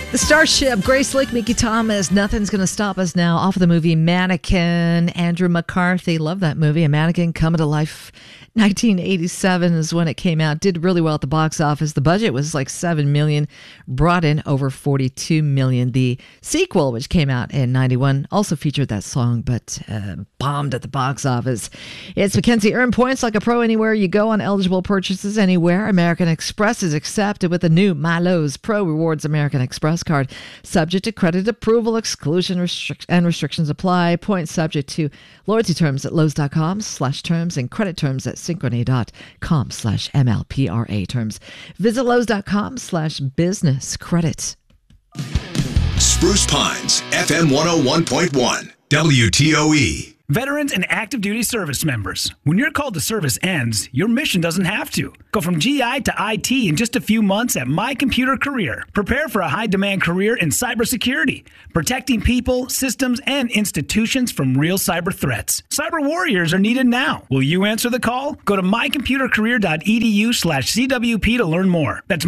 The Starship, Grace Lake, Mickey Thomas, Nothing's Gonna Stop Us Now, off of the movie Mannequin. Andrew McCarthy, love that movie. A Mannequin coming to life. 1987 is when it came out. Did really well at the box office. The budget was like $7 million, brought in over $42 million. The sequel, which came out in 91, also featured that song, but bombed at the box office. It's Mackenzie. Earn points like a pro anywhere you go on eligible purchases anywhere. American Express is accepted with the new MyLowe's Pro Rewards American Express card. Subject to credit approval, exclusion and restrictions apply. Points subject to loyalty terms at Lowe's.com/terms and credit terms at Synchrony.com/MLPRA terms. Visit Lowe's.com/business credit. Spruce Pines, FM 101.1, WTOE. Veterans and active duty service members, when your call to service ends, your mission doesn't have to. Go from GI to IT in just a few months at My Computer Career. Prepare for a high-demand career in cybersecurity, protecting people, systems, and institutions from real cyber threats. Cyber warriors are needed now. Will you answer the call? Go to mycomputercareer.edu/CWP to learn more. That's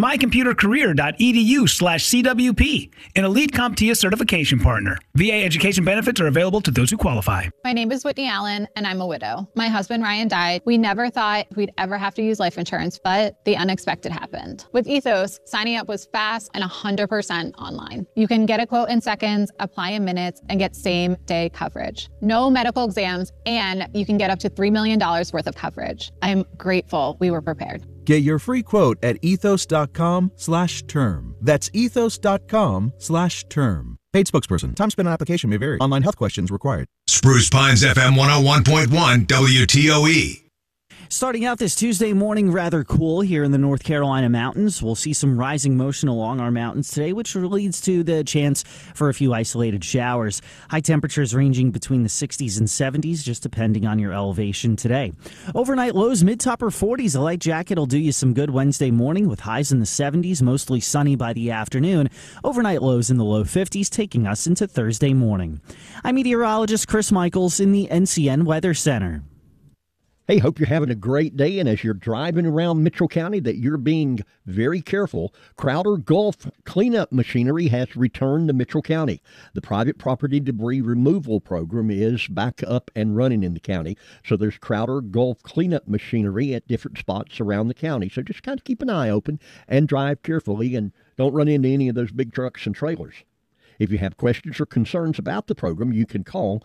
mycomputercareer.edu/CWP, an elite CompTIA certification partner. VA education benefits are available to those who qualify. My name is Whitney Allen, and I'm a widow. My husband, Ryan, died. We never thought we'd ever have to use life insurance, but the unexpected happened. With Ethos, signing up was fast and 100% online. You can get a quote in seconds, apply in minutes, and get same-day coverage. No medical exams, and you can get up to $3 million worth of coverage. I'm grateful we were prepared. Get your free quote at ethos.com/term. That's ethos.com/term. Paid spokesperson. Time spent on application may vary. Online health questions required. Spruce Pines, FM 101.1, WTOE. Starting out this Tuesday morning, rather cool here in the North Carolina mountains. We'll see some rising motion along our mountains today, which leads to the chance for a few isolated showers. High temperatures ranging between the 60s and 70s, just depending on your elevation today. Overnight lows, mid to upper 40s. A light jacket will do you some good Wednesday morning with highs in the 70s, mostly sunny by the afternoon. Overnight lows in the low 50s, taking us into Thursday morning. I'm meteorologist Chris Michaels in the NCN Weather Center. Hey, hope you're having a great day, and as you're driving around Mitchell County, that you're being very careful. Crowder Gulf Cleanup Machinery has returned to Mitchell County. The private property debris removal program is back up and running in the county, so there's Crowder Gulf Cleanup Machinery at different spots around the county. So just kind of keep an eye open and drive carefully, and don't run into any of those big trucks and trailers. If you have questions or concerns about the program, you can call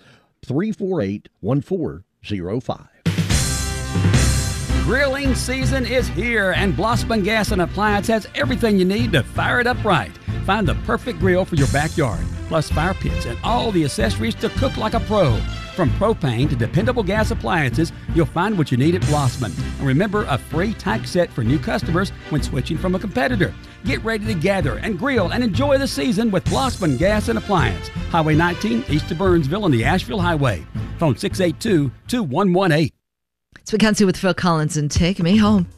348-1405. Grilling season is here, and Blossman Gas and Appliance has everything you need to fire it up right. Find the perfect grill for your backyard, plus fire pits and all the accessories to cook like a pro. From propane to dependable gas appliances, you'll find what you need at Blossman. And remember, a free tax set for new customers when switching from a competitor. Get ready to gather and grill and enjoy the season with Blossman Gas and Appliance. Highway 19, east of Burnsville on the Asheville Highway. Phone 682-2118. It's Mackenzie with Phil Collins and Take Me Home.